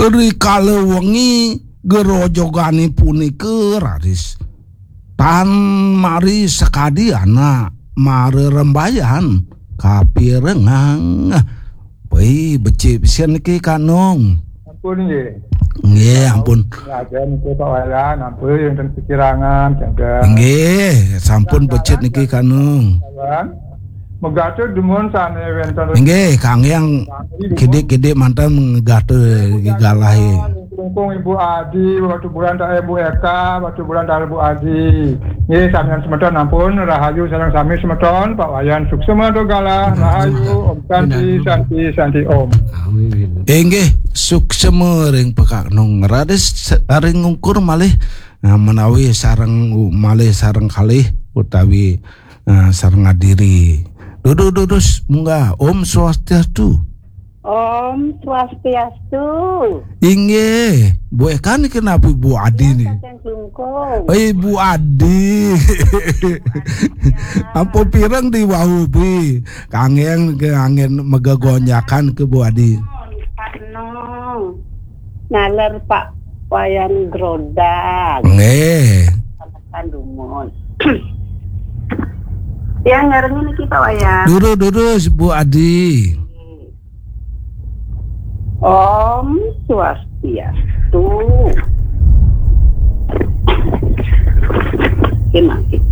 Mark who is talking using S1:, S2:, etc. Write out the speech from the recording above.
S1: Rikala wengi gerojogani punika raris tan mari sakadi anak mare rembayan kapirengang pai becik pisan niki kanong.
S2: Ampun nggih.
S1: Nggih ampun.
S2: Ngajen niki Pak Wayan ampun enten pikirangan jaga.
S1: Nggih sampun becik niki kanong.
S2: Megate demun sane wenten.
S1: Nggih Kang yang gede-gede mantan ngegate galahe.
S2: Lungkung Ibu Adi, waktu bulan tak Ibu Eka, waktu bulan tak Ibu Adi. Nggih sampeyan semeton ampun rahayu sareng sami semeton Pak Wayan suksema do galah rahayu Om Santi Om.
S1: Nggih suksema ring Pakaknong rades ring ngukur malih menawi sareng malih sareng kalih utawi sareng ngadiri. Dudus munggah Om Swastiastu.
S3: Om Swastiastu.
S1: Inggih, Bu Eka ni kenapa Bu Adi ni? Bu Adi. Ampun pirang di wahu bi. Kangen ke angin megagonyakan ke Bu Adi.
S3: Nong. Nalar Pak Wayan Grodak.
S1: Nggih.
S3: Kandumon. Yang ngarengin iki Pak Wayan.
S1: Dudus Bu Adi.
S3: Om Swastiastu. Gimana?